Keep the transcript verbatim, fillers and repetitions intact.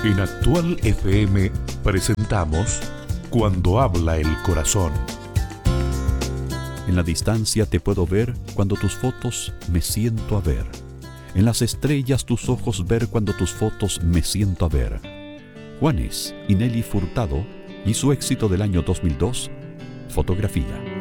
En Actual F M presentamos Cuando habla el corazón. En la distancia te puedo ver cuando tus fotos me siento a ver. En las estrellas tus ojos ver cuando tus fotos me siento a ver. Juanes y Nelly Furtado y su éxito del año dos mil dos, Fotografía.